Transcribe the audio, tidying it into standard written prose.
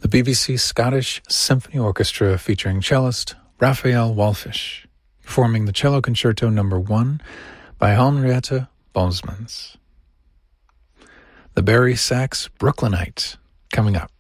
BBC Scottish Symphony Orchestra featuring cellist Raphael Wallfisch, performing the Cello Concerto No. 1 by Henriette Bosmans. The Barry Sachs Brooklynite, coming up.